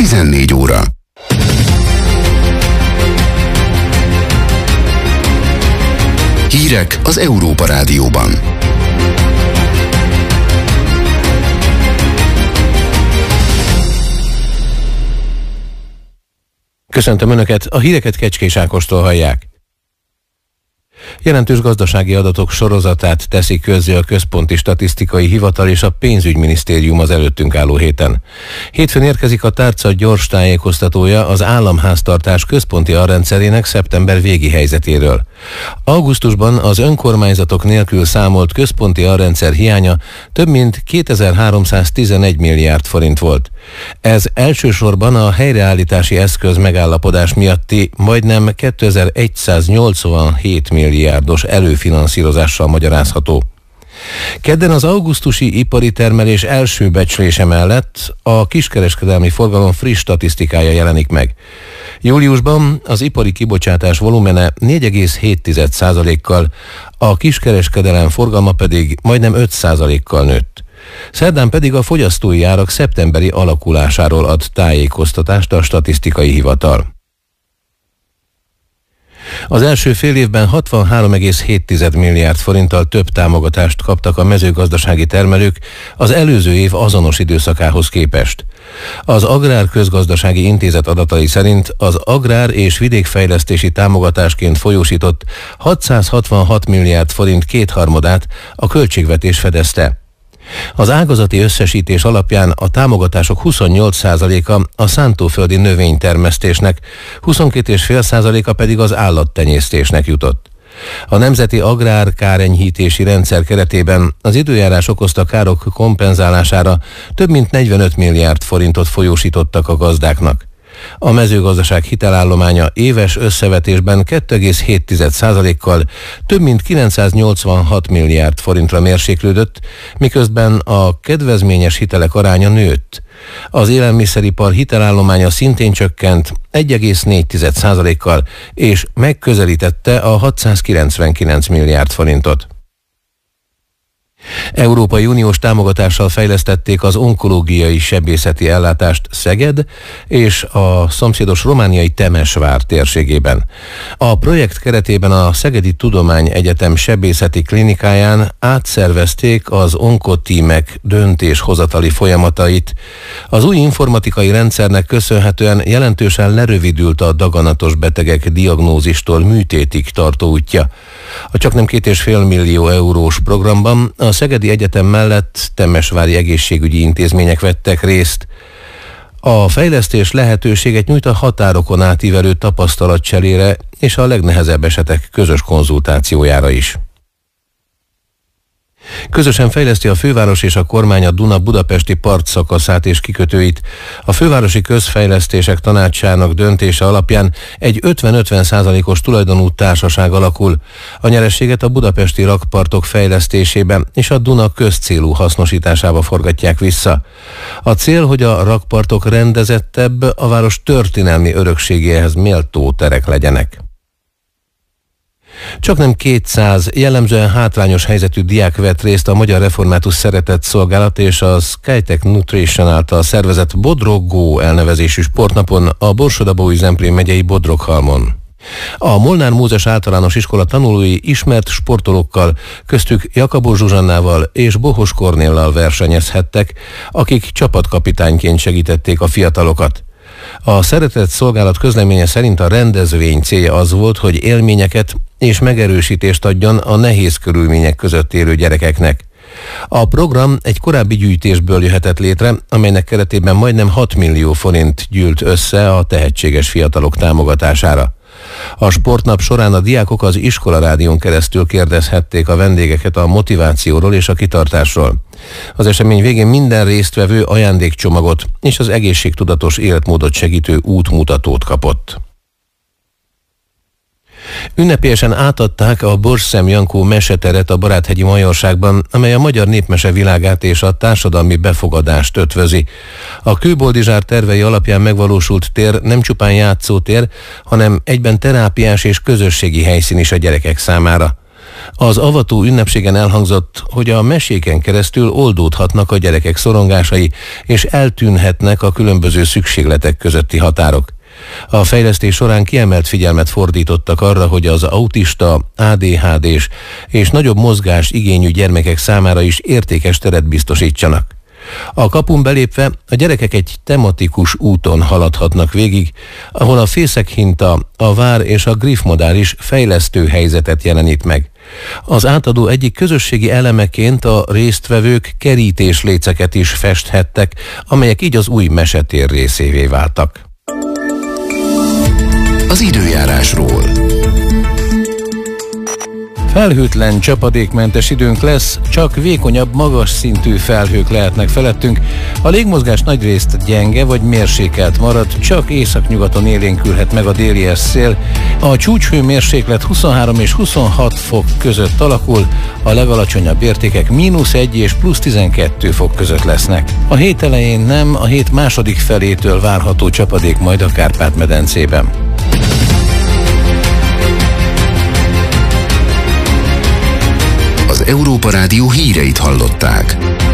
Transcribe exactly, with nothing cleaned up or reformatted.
tizennégy óra. Hírek az Európa Rádióban. Köszöntöm Önöket, a híreket Kecskés Ákostól hallják. Jelentős gazdasági adatok sorozatát teszi közzé a Központi Statisztikai Hivatal és a Pénzügyminisztérium az előttünk álló héten. Hétfőn érkezik a tárca gyors tájékoztatója az államháztartás központi alrendszerének szeptember végi helyzetéről. Augusztusban az önkormányzatok nélkül számolt központi alrendszer hiánya több mint kétezer-háromszáztizenegy milliárd forint volt. Ez elsősorban a helyreállítási eszköz megállapodás miatti majdnem kétezer-száznyolcvanhét milliárdos előfinanszírozással magyarázható. Kedden az augusztusi ipari termelés első becslése mellett a kiskereskedelmi forgalom friss statisztikája jelenik meg. Júliusban az ipari kibocsátás volumene négy egész hét százalékkal, a kiskereskedelem forgalma pedig majdnem öt százalékkal nőtt. Szerdán pedig a fogyasztói árak szeptemberi alakulásáról ad tájékoztatást a statisztikai hivatal. Az első fél évben hatvanhárom egész hét milliárd forinttal több támogatást kaptak a mezőgazdasági termelők az előző év azonos időszakához képest. Az Agrár Közgazdasági Intézet adatai szerint az agrár és vidékfejlesztési támogatásként folyósított hatszázhatvanhat milliárd forint kétharmadát a költségvetés fedezte. Az ágazati összesítés alapján a támogatások huszonnyolc százaléka a szántóföldi növénytermesztésnek, huszonkét egész öt százaléka pedig az állattenyésztésnek jutott. A Nemzeti Agrár Kárenyhítési Rendszer keretében az időjárás okozta károk kompenzálására több mint negyvenöt milliárd forintot folyósítottak a gazdáknak. A mezőgazdaság hitelállománya éves összevetésben két egész hét százalékkal több mint kilencszáznyolcvanhat milliárd forintra mérséklődött, miközben a kedvezményes hitelek aránya nőtt. Az élelmiszeripar hitelállománya szintén csökkent egy egész négy százalékkal, és megközelítette a hatszázkilencvenkilenc milliárd forintot. Európai Uniós támogatással fejlesztették az onkológiai sebészeti ellátást Szeged és a szomszédos romániai Temesvár térségében. A projekt keretében a Szegedi Tudományegyetem sebészeti klinikáján átszervezték az onkotímek döntéshozatali folyamatait. Az új informatikai rendszernek köszönhetően jelentősen lerövidült a daganatos betegek diagnózistól műtétig tartó útja. A csaknem két és fél millió eurós programban a Szegedi Egyetem mellett temesvári egészségügyi intézmények vettek részt. A fejlesztés lehetőséget nyújt a határokon átívelő tapasztalatcserére és a legnehezebb esetek közös konzultációjára is. Közösen fejleszti a főváros és a kormány a Duna budapesti partszakaszát és kikötőit. A Fővárosi Közfejlesztések Tanácsának döntése alapján egy ötven-ötven százalékos tulajdonú társaság alakul. A nyerességet a budapesti rakpartok fejlesztésébe és a Duna közcélú hasznosításába forgatják vissza. A cél, hogy a rakpartok rendezettebb, a város történelmi örökségéhez méltó terek legyenek. Csaknem kétszáz jellemzően hátrányos helyzetű diák vett részt a Magyar Református Szeretetszolgálat és a Skytech Nutrition által szervezett Bodrog Go elnevezésű sportnapon a Borsod-Abaúj-Zemplén megyei Bodroghalmon. A Molnár Mózes Általános Iskola tanulói ismert sportolókkal, köztük Jakabó Zsuzsannával és Bohos Kornéllal versenyezhettek, akik csapatkapitányként segítették a fiatalokat. A Szeretetszolgálat közleménye szerint a rendezvény célja az volt, hogy élményeket és megerősítést adjon a nehéz körülmények között élő gyerekeknek. A program egy korábbi gyűjtésből jöhetett létre, amelynek keretében majdnem hat millió forint gyűlt össze a tehetséges fiatalok támogatására. A sportnap során a diákok az iskolarádión keresztül kérdezhették a vendégeket a motivációról és a kitartásról. Az esemény végén minden résztvevő ajándékcsomagot és az egészségtudatos életmódot segítő útmutatót kapott. Ünnepélyesen átadták a Borsszem Jankó meseteret a Baráthegyi Majorságban, amely a magyar népmese világát és a társadalmi befogadást ötvözi. A Kőboldizsár tervei alapján megvalósult tér nem csupán játszótér, hanem egyben terápiás és közösségi helyszín is a gyerekek számára. Az avató ünnepségen elhangzott, hogy a meséken keresztül oldódhatnak a gyerekek szorongásai, és eltűnhetnek a különböző szükségletek közötti határok. A fejlesztés során kiemelt figyelmet fordítottak arra, hogy az autista, á dé há dés és nagyobb mozgás igényű gyermekek számára is értékes teret biztosítsanak. A kapun belépve a gyerekek egy tematikus úton haladhatnak végig, ahol a fészekhinta, a vár és a griffmodál is fejlesztő helyzetet jelenít meg. Az átadó egyik közösségi elemeként a résztvevők kerítésléceket is festhettek, amelyek így az új mesetér részévé váltak. Az időjárásról. Felhőtlen, csapadékmentes időnk lesz, csak vékonyabb, magas szintű felhők lehetnek felettünk. A légmozgás nagyrészt gyenge vagy mérsékelt marad, csak északnyugaton élénkülhet meg a déli szél. A csúcshőmérséklet huszonhárom és huszonhat fok között alakul, a legalacsonyabb értékek mínusz egy és plusz tizenkettő fok között lesznek. A hét elején nem, a hét második felétől várható csapadék majd a Kárpát-medencében. Az Európa Rádió híreit hallották.